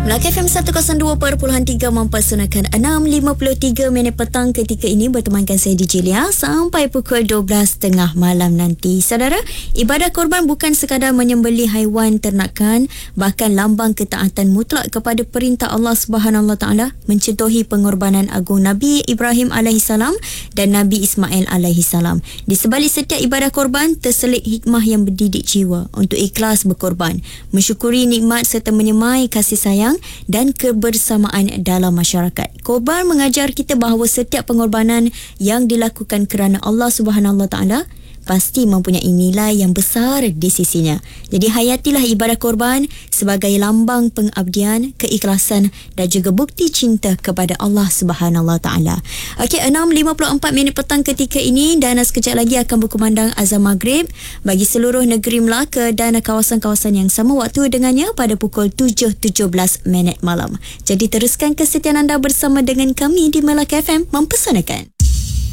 Melaka FM 102.3 mempersembahkan 6.53 minit petang ketika ini bertemankan saya DJ Lia sampai pukul 12.30 malam nanti. Saudara, ibadah korban bukan sekadar menyembelih haiwan ternakan, bahkan lambang ketaatan mutlak kepada perintah Allah Subhanahu Wa Taala, mencontohi pengorbanan agung Nabi Ibrahim alaihissalam dan Nabi Ismail alaihissalam. Di sebalik setiap ibadah korban terselit hikmah yang berdidik jiwa untuk ikhlas berkorban, mensyukuri nikmat serta menyemai kasih sayang dan kebersamaan dalam masyarakat. Korban mengajar kita bahawa setiap pengorbanan yang dilakukan kerana Allah Subhanahu Wa Taala pasti mempunyai nilai yang besar di sisinya. Jadi hayatilah ibadah korban sebagai lambang pengabdian, keikhlasan dan juga bukti cinta kepada Allah Subhanahu Wa Taala. Okey, 6.54 minit petang ketika ini dan sekejap lagi akan berkumandang azan maghrib bagi seluruh negeri Melaka dan kawasan-kawasan yang sama waktu dengannya pada pukul 7.17 minit malam. Jadi teruskan kesetiaan anda bersama dengan kami di Melaka FM mempersanakan.